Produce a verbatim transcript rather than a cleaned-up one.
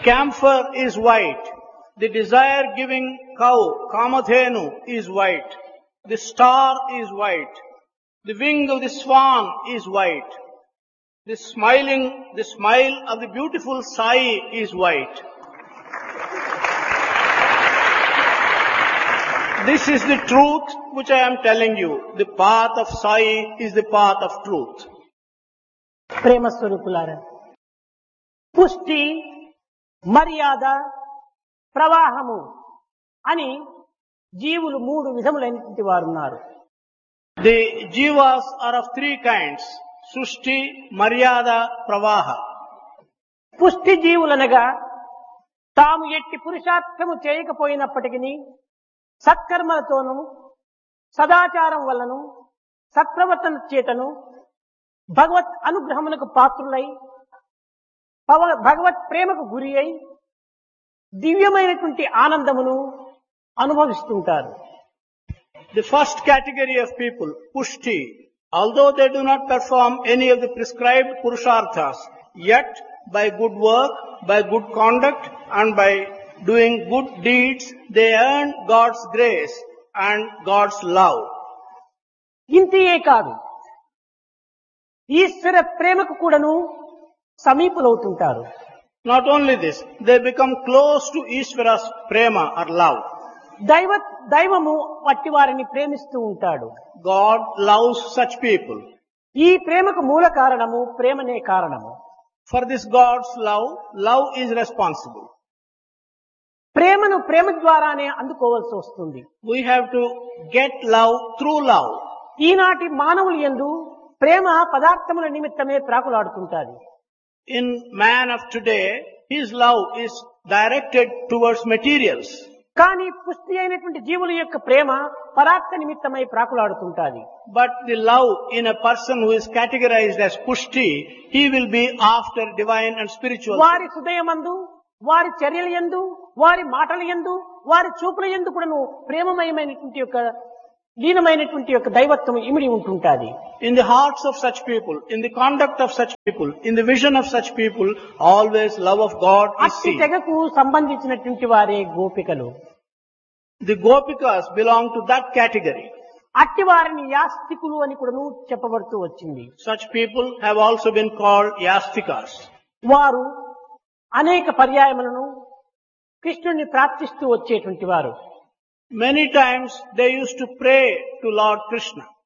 camphor is white. The desire-giving cow, Kamadhenu, is white. The star is white. The wing of the swan is white. The smiling, the smile of the beautiful Sai is white. This is the truth which I am telling you. The path of Sai is the path of truth. ప్రేమ స్వరూపులారా, పుష్టి, మర్యాద, ప్రవాహము అని జీవులు మూడు విధములైనటువంటి వారు ఉన్నారు. The jivas are of three kinds: Sushti, Maryada, Pravaha. పుష్టి జీవులనగా తాము ఎట్టి పురుషార్థము చేయకపోయినప్పటికీ సత్కర్మలతోనూ సదాచారం వల్లను సత్ప్రవర్తన చేతను భగవత్ అనుగ్రహమునకు పాత్రులై పవ- భగవత్ ప్రేమకు గురి అయి దివ్యమైనటువంటి ఆనందమును అనుభవిస్తుంటారు. The first category of people, Pushti, although they do not perform any of the prescribed Purusharthas, yet by good work, by good conduct and by doing good deeds, they earn God's grace and God's love. ఇంతియే కాదు, ఈశ్వర ప్రేమకు కూడాను సమీపులవుతుంటారు. Not only this, they become close to Ishvara's prema or love. దైవ దైవము వట్టి వారిని ప్రేమిస్తూ ఉంటాడు. God loves such people. ఈ ప్రేమకు మూల కారణము ప్రేమనే కారణము. For this God's love, love is responsible. ప్రేమను ప్రేమ ద్వారానే అందుకోవాల్సి వస్తుంది. We have to get love through love. ఈనాటి మానవులు యందు ప్రేమ పదార్థముల నిమిత్తమే ప్రాకులాడుతుంటాది. In man of today, his love is directed towards materials. కానీ పుష్టి అయినటువంటి జీవుల యొక్క ప్రేమ పరార్థ నిమిత్తమై ప్రాకులాడుతుంటాది. But the love in a person who is categorized as Pushti, he will be after divine and spiritual. వారి హృదయమందు, వారి చర్యల యందు, వారి మాటల యందు, వారి చూపుల యందు కూడాను ప్రేమమయమైనటువంటి యొక్క లీనమైనటువంటి యొక్క దైవత్వం ఇమిడి ఉంటుంటాది. In the hearts of such people, in the conduct of such people, in the vision of such people, always love of God is అట్టి seen. తెగకు సంబంధించినటువంటి వారే గోపికలు. The Gopikas belong to that category. అట్టి వారిని యాస్తికులు అని కూడాను చెప్పబడుతూ వచ్చింది. Such people have also been called Yastikas. వారు అనేక పర్యాయములను కృష్ణుని ప్రార్థిస్తూ వచ్చేటువంటి వారు. Many times they used to pray to Lord Krishna.